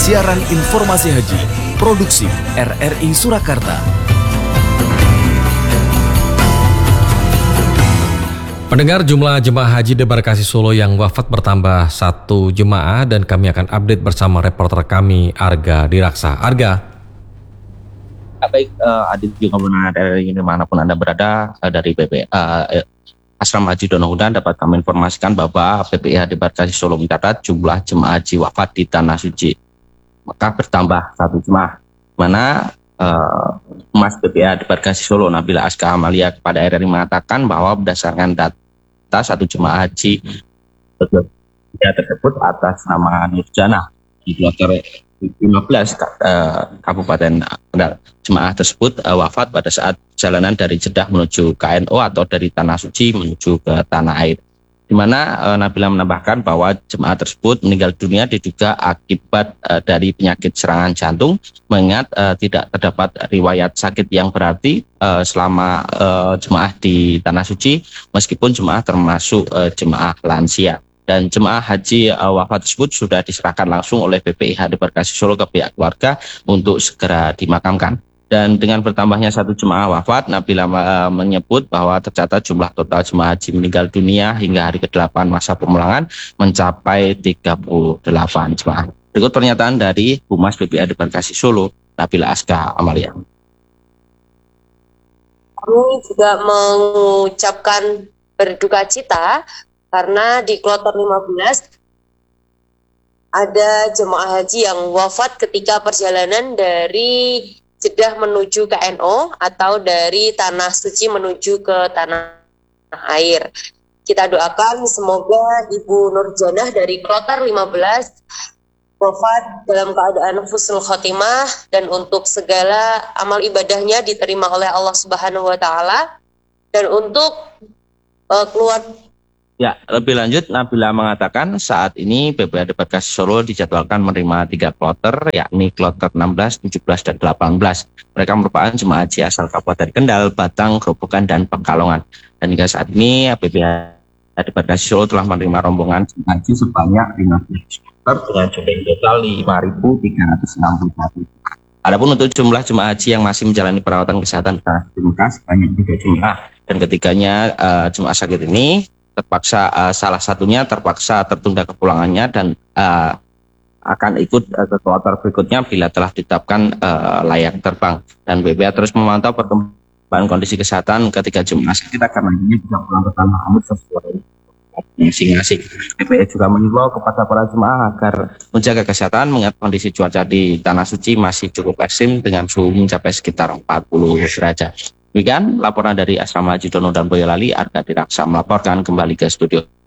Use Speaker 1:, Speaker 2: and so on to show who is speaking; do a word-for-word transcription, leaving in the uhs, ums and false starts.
Speaker 1: Siaran Informasi Haji, Produksi R R I Surakarta.
Speaker 2: Pendengar, jumlah jemaah haji Debarkasi Solo yang wafat bertambah satu jemaah dan kami akan update bersama reporter kami Arga Diraksa. Arga.
Speaker 3: Baik, uh, adik juga benar dari dimanapun Anda berada, uh, dari B P uh, Asrama Haji Donohudan dapat kami informasikan bahwa B P I H Debarkasi Solo mencatat jumlah jemaah haji wafat di Tanah Suci maka bertambah satu jemaah, mana uh, Humas B P I H Debarkasi Solo Nabila Aska Amalia kepada R R I mengatakan bahwa berdasarkan data satu jemaah haji tersebut atas nama Nurjana di kloter lima belas uh, Kabupaten Kendal. Jemaah tersebut uh, wafat pada saat perjalanan dari Jeddah menuju K N O atau dari Tanah Suci menuju ke Tanah Air, di mana uh, Nabila menambahkan bahwa jemaah tersebut meninggal dunia diduga akibat uh, dari penyakit serangan jantung, mengingat uh, tidak terdapat riwayat sakit yang berarti uh, selama uh, jemaah di Tanah Suci, meskipun jemaah termasuk uh, jemaah lansia. Dan jemaah haji uh, wafat tersebut sudah diserahkan langsung oleh B P I H Debarkasi Solo ke pihak keluarga untuk segera dimakamkan. Dan dengan bertambahnya satu jemaah wafat, Nabila uh, menyebut bahwa tercatat jumlah total jemaah haji meninggal dunia hingga hari kedelapan masa pemulangan mencapai tiga puluh delapan jemaah. Berikut pernyataan dari Humas B P I H Debarkasi Solo, Nabila Aska Amalia.
Speaker 4: Kami juga mengucapkan berduka cita karena di kloter lima belas ada jemaah haji yang wafat ketika perjalanan dari Jeddah menuju K N O atau dari Tanah Suci menuju ke Tanah Air. Kita doakan semoga Ibu Nurjanah dari kloter lima belas wafat dalam keadaan husnul khotimah dan untuk segala amal ibadahnya diterima oleh Allah Subhanahu wa taala. Dan untuk uh, keluarga.
Speaker 3: Ya, lebih lanjut Nabila mengatakan saat ini B P I H Debarkasi Solo dijadwalkan menerima tiga kloter, yakni kloter enam belas, tujuh belas, dan delapan belas. Mereka merupakan jemaah haji asal Kabupaten Kendal, Batang, Grobogan, dan Pekalongan. Dan hingga saat ini B P I H Debarkasi Solo telah menerima rombongan jemaah haji sebanyak lima belas kloter dengan jumlah total lima ribu tiga ratus enam puluh satu. Adapun untuk jumlah jemaah haji yang masih menjalani perawatan kesehatan di Mekah sebanyak tiga jemaah, dan ketiganya uh, jemaah sakit ini terpaksa uh, salah satunya terpaksa tertunda kepulangannya dan uh, akan ikut uh, ke kloter berikutnya bila telah ditetapkan uh, layak terbang. Dan B P I H terus memantau perkembangan kondisi kesehatan ketika jemaah sakit agar nantinya bisa pulang ke tanah air sesuai masing-masing. B P I H juga mengimbau kepada para jemaah agar menjaga kesehatan mengingat kondisi cuaca di Tanah Suci masih cukup ekstrim dengan suhu mencapai sekitar empat puluh derajat. Demikian laporan dari Asrama Haji Donohudan Boyolali, Arga Diraksa melaporkan kembali ke studio.